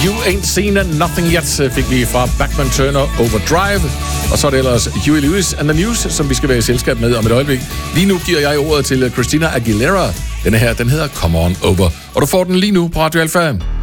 You Ain't Seen Nothing Yet fik vi fra Bachman Turner Overdrive. Og så er det ellers Huey Lewis and the News, som vi skal være i selskab med om et øjeblik. Lige nu giver jeg ordet til Christina Aguilera. Denne her, den hedder Come On Over. Og du får den lige nu på Radio Alpha.